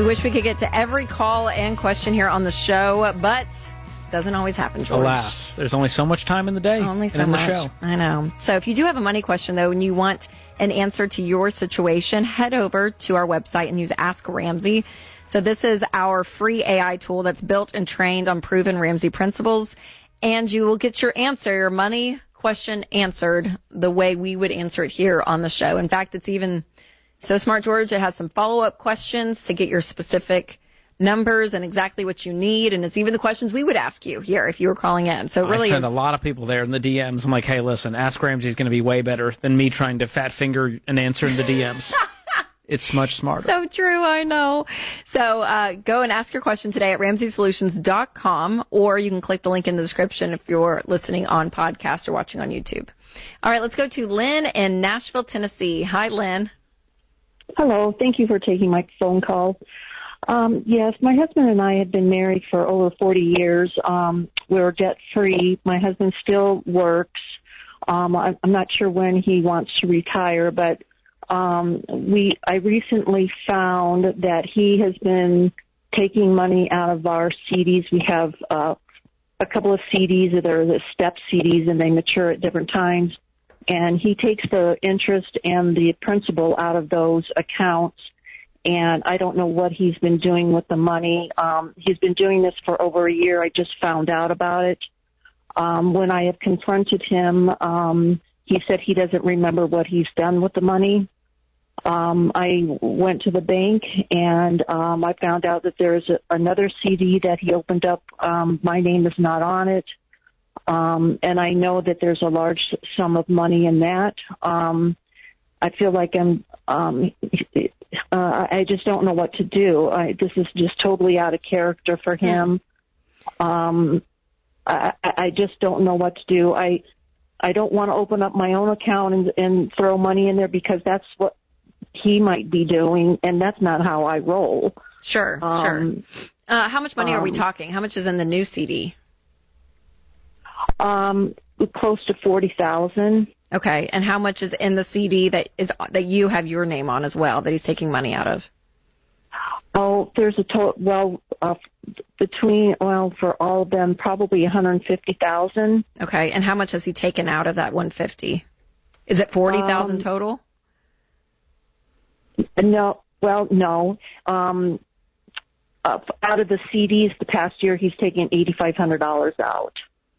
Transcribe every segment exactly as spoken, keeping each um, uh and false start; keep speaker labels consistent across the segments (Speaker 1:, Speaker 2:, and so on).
Speaker 1: We wish we could get to every call and question here on the show, but it doesn't always happen, George.
Speaker 2: Alas, there's only so much time in the day.
Speaker 1: Only so
Speaker 2: and in
Speaker 1: much.
Speaker 2: The show.
Speaker 1: I know. So if you do have a money question, though, and you want an answer to your situation, head over to our website and use Ask Ramsey. So this is our free A I tool that's built and trained on proven Ramsey principles, and you will get your answer, your money question answered the way we would answer it here on the show. In fact, it's even so smart, George. It has some follow-up questions to get your specific numbers and exactly what you need, and it's even the questions we would ask you here if you were calling in. So it really
Speaker 2: I send
Speaker 1: is
Speaker 2: a lot of people there in the D Ms. I'm like, hey, listen, Ask Ramsey is going to be way better than me trying to fat finger an answer in the D Ms. It's much smarter.
Speaker 1: So true, I know. So uh, go and ask your question today at ramsey solutions dot com, or you can click the link in the description if you're listening on podcast or watching on YouTube. All right, let's go to Lynn in Nashville, Tennessee. Hi, Lynn.
Speaker 3: Hello. Thank you for taking my phone call. Um, yes, my husband and I have been married for over forty years. Um, we're debt-free. My husband still works. Um, I'm not sure when he wants to retire, but Um, we, I recently found that he has been taking money out of our C Ds. We have uh, a couple of C Ds that are the step C Ds, and they mature at different times. And he takes the interest and the principal out of those accounts. And I don't know what he's been doing with the money. Um, he's been doing this for over a year. I just found out about it. Um, when I have confronted him, um, he said he doesn't remember what he's done with the money. Um, I went to the bank, and um, I found out that there's a, another C D that he opened up. Um, my name is not on it, um, and I know that there's a large sum of money in that. Um, I feel like I'm. Um, uh, I just don't know what to do. I, this is just totally out of character for him. Um, I, I just don't know what to do. I I don't want to open up my own account and, and throw money in there because that's what he might be doing, and that's not how I roll.
Speaker 1: Sure,
Speaker 3: um,
Speaker 1: sure. Uh, how much money
Speaker 3: um,
Speaker 1: are we talking? How much is in the new C D?
Speaker 3: Um, close to forty thousand.
Speaker 1: Okay, and how much is in the C D that is that you have your name on as well, that he's taking money out of?
Speaker 3: Oh, there's a total. Well, uh, between well, for all of them, probably one hundred fifty thousand.
Speaker 1: Okay, and how much has he taken out of that one hundred fifty? Is it forty thousand um, total?
Speaker 3: No, well, no. Um, uh, out of the C Ds, the past year, he's taken eighty-five hundred dollars out.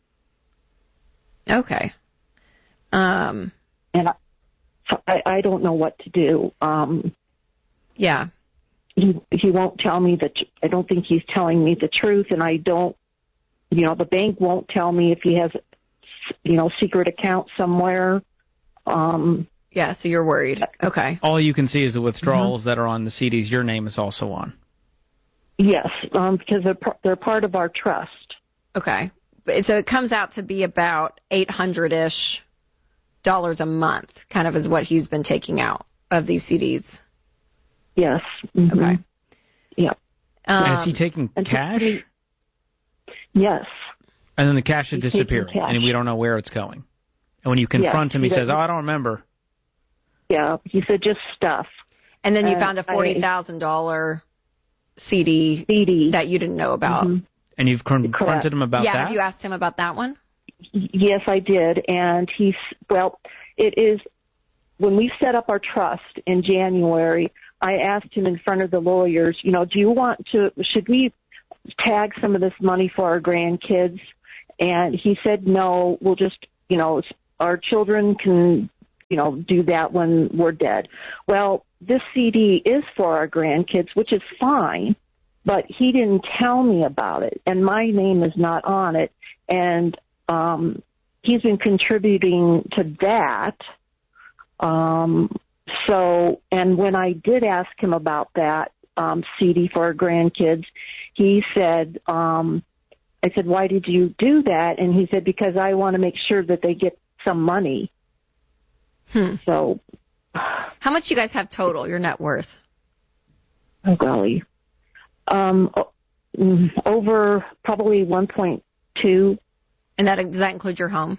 Speaker 1: Okay. Um,
Speaker 3: and I, I, I don't know what to do. Um,
Speaker 1: yeah.
Speaker 3: He he won't tell me that. I don't think he's telling me the truth, and I don't. You know, the bank won't tell me if he has, you know, secret account somewhere. Um.
Speaker 1: Yeah, so you're worried. Okay.
Speaker 2: All you can see is the withdrawals
Speaker 3: Mm-hmm.
Speaker 2: that are on the C Ds your name is also on.
Speaker 3: Yes, um, because they're, they're part of our trust.
Speaker 1: Okay. So it comes out to be about eight hundred-ish dollars a month, kind of is what he's been taking out of these C Ds.
Speaker 3: Yes. Mm-hmm.
Speaker 1: Okay.
Speaker 3: Yeah.
Speaker 1: Um,
Speaker 2: is he taking cash?
Speaker 3: He, yes.
Speaker 2: And then the cash is
Speaker 3: He's
Speaker 2: disappearing,
Speaker 3: cash.
Speaker 2: and we don't know where it's going. And when you confront
Speaker 3: yes,
Speaker 2: him, he,
Speaker 3: he
Speaker 2: says, oh, I don't remember.
Speaker 3: Yeah, he said just stuff.
Speaker 1: And then you
Speaker 3: and
Speaker 1: found a forty thousand dollars C D,
Speaker 3: C D
Speaker 1: that you didn't know about.
Speaker 3: Mm-hmm.
Speaker 2: And you've confronted
Speaker 3: Correct.
Speaker 2: him about
Speaker 1: yeah,
Speaker 2: that?
Speaker 1: have you asked him about that one?
Speaker 3: Yes, I did. And he's, well, it is, when we set up our trust in January, I asked him in front of the lawyers, you know, do you want to, should we tag some of this money for our grandkids? And he said, no, we'll just, you know, our children can, you know, do that when we're dead. Well, this C D is for our grandkids, which is fine, but he didn't tell me about it, and my name is not on it. And um, he's been contributing to that. Um, so, and when I did ask him about that um, C D for our grandkids, he said, um, I said, why did you do that? And he said, because I want to make sure that they get some money.
Speaker 1: Hmm.
Speaker 3: So,
Speaker 1: how much you guys have total, your net worth?
Speaker 3: Oh, golly. Um, over probably one point two.
Speaker 1: And that does that include your home?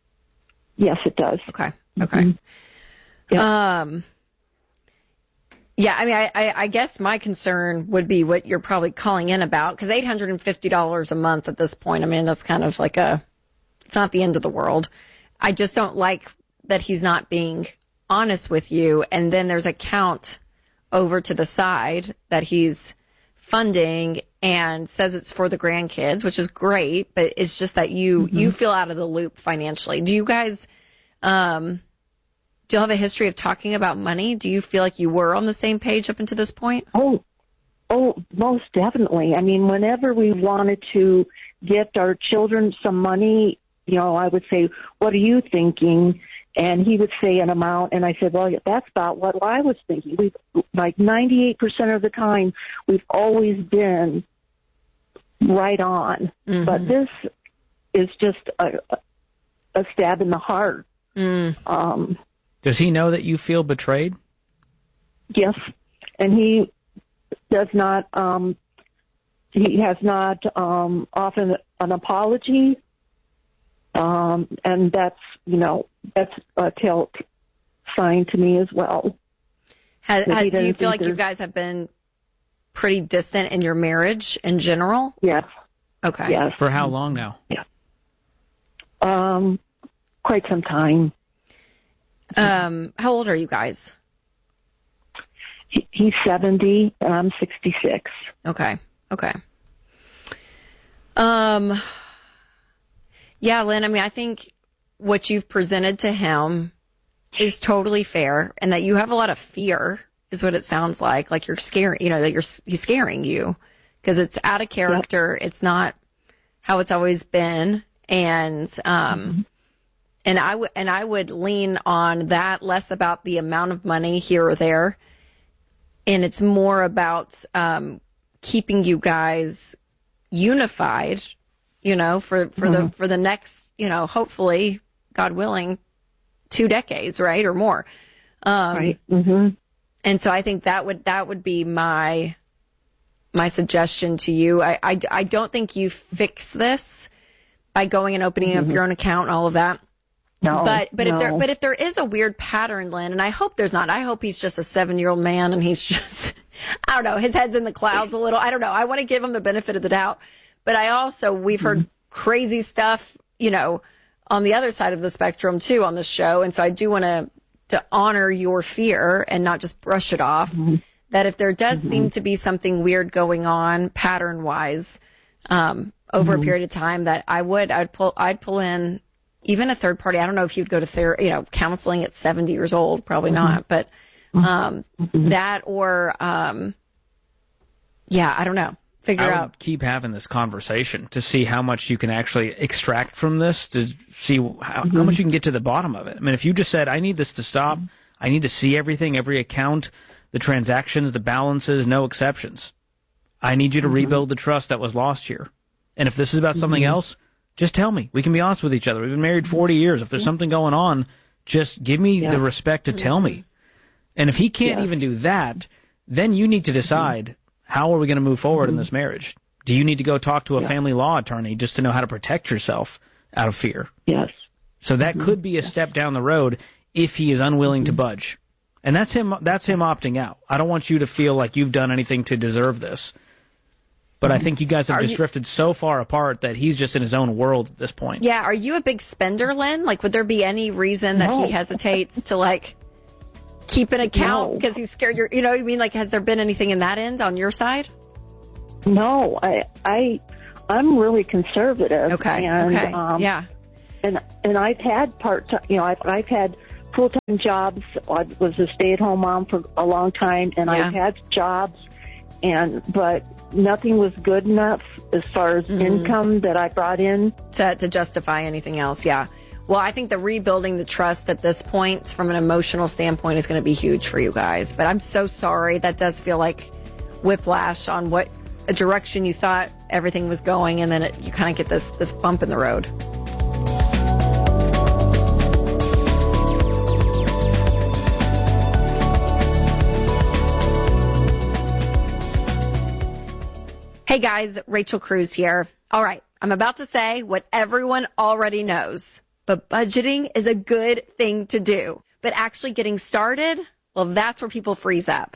Speaker 3: Yes, it does.
Speaker 1: Okay. Okay.
Speaker 3: Mm-hmm. Yep.
Speaker 1: Um, Yeah, I mean, I, I, I guess my concern would be what you're probably calling in about, because eight hundred fifty dollars a month at this point, I mean, that's kind of like a, it's not the end of the world. I just don't like that he's not being honest with you, and then there's a count over to the side that he's funding and says it's for the grandkids, which is great, but it's just that you, mm-hmm. you feel out of the loop financially. Do you guys, um, do you have a history of talking about money? Do you feel like you were on the same page up until this point?
Speaker 3: Oh, oh, most definitely. I mean, whenever we wanted to gift our children some money, you know, I would say, what are you thinking? And he would say an amount, and I said, well, that's about what I was thinking. We've, like ninety-eight percent of the time, we've always been right on. Mm-hmm. But this is just a, a stab in the heart.
Speaker 1: Mm.
Speaker 3: Um,
Speaker 2: Does he know that you feel betrayed?
Speaker 3: Yes, and he does not, um, he has not um, offered an apology. Um, and that's, you know, that's a tell sign to me as well.
Speaker 1: Has, has, do you feel like you guys have been pretty distant in your marriage in general?
Speaker 3: Yes.
Speaker 1: Okay.
Speaker 3: Yes.
Speaker 2: For how long now?
Speaker 3: Yeah. Um, quite some time.
Speaker 1: Um, how old are you guys?
Speaker 3: He, he's seventy and I'm sixty-six.
Speaker 1: Okay. Okay. Um. Yeah, Lynn, I mean, I think what you've presented to him is totally fair, and that you have a lot of fear is what it sounds like. Like you're scaring, you know, that you're, he's scaring you because it's out of character. Yep. It's not how it's always been. And, um, mm-hmm. and I would, and I would lean on that less about the amount of money here or there. And it's more about, um, keeping you guys unified, you know, for, for mm-hmm. the, for the next, you know, hopefully, God willing, two decades, right, or more. Um,
Speaker 3: right. Mm-hmm.
Speaker 1: And so I think that would, that would be my, my suggestion to you. I, I, I don't think you fix this by going and opening mm-hmm. up your own account and all of that.
Speaker 3: No.
Speaker 1: But, but
Speaker 3: no.
Speaker 1: if there, but if there is a weird pattern, Lynn, and I hope there's not, I hope he's just a seven-year-old man and he's just, I don't know, his head's in the clouds a little. I don't know. I want to give him the benefit of the doubt. But I also, we've heard mm-hmm. crazy stuff, you know, on the other side of the spectrum, too, on this show. And so I do want to to honor your fear and not just brush it off, mm-hmm. that if there does mm-hmm. seem to be something weird going on pattern-wise um, over mm-hmm. a period of time, that I would, I'd pull, I'd pull in even a third party. I don't know if you'd go to therapy, you know, counseling at seventy years old, probably mm-hmm. not. But um, mm-hmm. that or, um, yeah, I don't know. Figure
Speaker 2: I would
Speaker 1: out.
Speaker 2: Keep having this conversation to see how much you can actually extract from this, to see how, mm-hmm. how much you can get to the bottom of it. I mean, if you just said, I need this to stop, mm-hmm. I need to see everything, every account, the transactions, the balances, no exceptions. I need you to mm-hmm. rebuild the trust that was lost here. And if this is about something mm-hmm. else, just tell me. We can be honest with each other. We've been married forty years. If there's yeah. something going on, just give me yeah. the respect to mm-hmm. tell me. And if he can't yeah. even do that, then you need to decide, mm-hmm. how are we going to move forward mm-hmm. in this marriage? Do you need to go talk to a yeah. family law attorney just to know how to protect yourself out of fear?
Speaker 3: Yes.
Speaker 2: So that mm-hmm. could be a step down the road if he is unwilling mm-hmm. to budge. And that's him that's him opting out. I don't want you to feel like you've done anything to deserve this. But mm-hmm. I think you guys have are just you, drifted so far apart that he's just in his own world at this point.
Speaker 1: Yeah, are you a big spender, Lynn? Like, would there be any reason that
Speaker 3: no.
Speaker 1: he hesitates to, like, keep an account because no. he's scared? You're, you know what I mean? Like, has there been anything in that end on your side?
Speaker 3: No, I, I, I'm really conservative.
Speaker 1: Okay.
Speaker 3: And,
Speaker 1: okay.
Speaker 3: Um,
Speaker 1: yeah.
Speaker 3: And and I've had part time. You know, I've I've had full time jobs. I was a stay at home mom for a long time, and yeah. I've had jobs, and but nothing was good enough as far as mm-hmm. income that I brought in
Speaker 1: to to justify anything else. Yeah. Well, I think the rebuilding the trust at this point from an emotional standpoint is going to be huge for you guys. But I'm so sorry. That does feel like whiplash on what a direction you thought everything was going, and then it, you kind of get this, this bump in the road. Hey guys, Rachel Cruz here. All right, I'm about to say what everyone already knows. But budgeting is a good thing to do. But actually getting started, well, that's where people freeze up.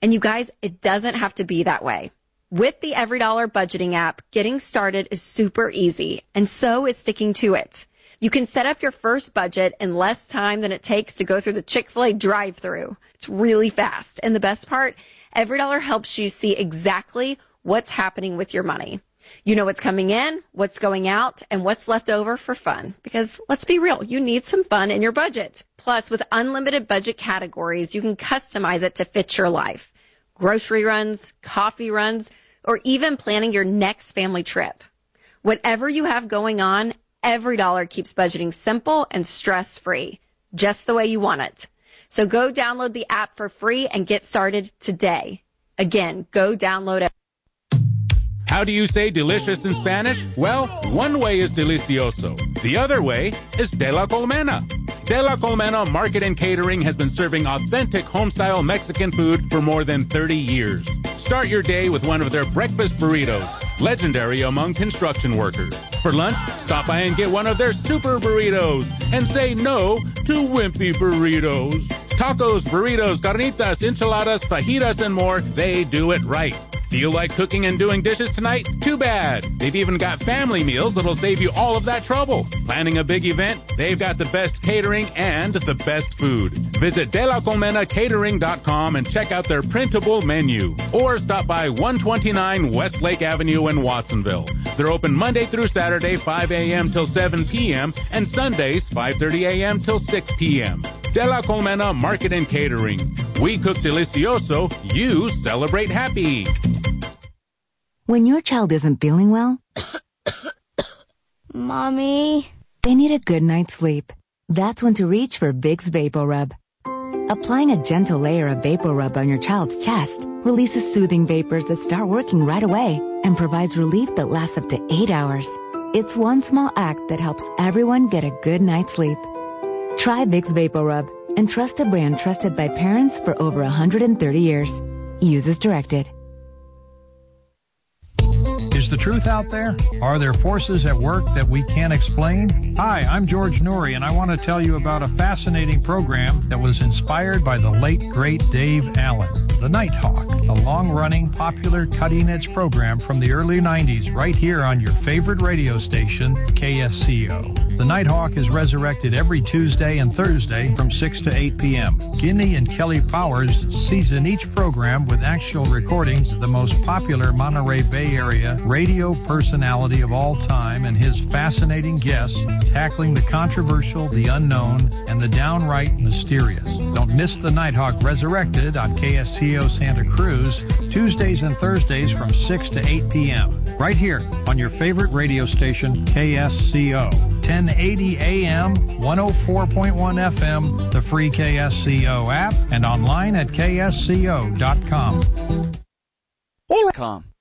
Speaker 1: And you guys, it doesn't have to be that way. With the EveryDollar budgeting app, getting started is super easy, and so is sticking to it. You can set up your first budget in less time than it takes to go through the Chick-fil-A drive-thru. It's really fast. And the best part, EveryDollar helps you see exactly what's happening with your money. You know what's coming in, what's going out, and what's left over for fun. Because let's be real, you need some fun in your budget. Plus, with unlimited budget categories, you can customize it to fit your life. Grocery runs, coffee runs, or even planning your next family trip. Whatever you have going on, EveryDollar keeps budgeting simple and stress-free, just the way you want it. So go download the app for free and get started today. Again, go download it.
Speaker 4: How do you say delicious in Spanish? Well, one way is delicioso. The other way is de la colmena. De la Colmena Market and Catering has been serving authentic home-style Mexican food for more than thirty years. Start your day with one of their breakfast burritos, legendary among construction workers. For lunch, stop by and get one of their super burritos and say no to wimpy burritos. Tacos, burritos, carnitas, enchiladas, fajitas, and more, they do it right. Feel like cooking and doing dishes tonight? Too bad. They've even got family meals that'll save you all of that trouble. Planning a big event? They've got the best catering and the best food. Visit de la colmena catering dot com and check out their printable menu. Or stop by one twenty-nine Westlake Avenue in Watsonville. They're open Monday through Saturday, five a.m. till seven p.m. and Sundays, five thirty a.m. till six p.m. De la Colmena Market and Catering. We cook delicioso, you celebrate happy.
Speaker 5: When your child isn't feeling well,
Speaker 6: Mommy,
Speaker 5: they need a good night's sleep. That's when to reach for Vicks VapoRub. Applying a gentle layer of VapoRub on your child's chest releases soothing vapors that start working right away and provides relief that lasts up to eight hours. It's one small act that helps everyone get a good night's sleep. Try Vicks VapoRub and trust a brand trusted by parents for over one hundred thirty years. Use as directed.
Speaker 7: Is the truth out there? Are there forces at work that we can't explain? Hi, I'm George Noory, and I want to tell you about a fascinating program that was inspired by the late, great Dave Allen, The Nighthawk, a long-running, popular, cutting-edge program from the early nineties right here on your favorite radio station, K S C O. The Nighthawk is resurrected every Tuesday and Thursday from six to eight p.m. Guinea and Kelly Powers season each program with actual recordings of the most popular Monterey Bay Area radio personality of all time and his fascinating guests tackling the controversial, the unknown, and the downright mysterious. Don't miss The Nighthawk Resurrected on K S C O Santa Cruz, Tuesdays and Thursdays from six to eight p.m. Right here on your favorite radio station, K S C O. ten eighty A M, one oh four point one F M, the free K S C O app, and online at K S C O dot com.
Speaker 8: Hey, com.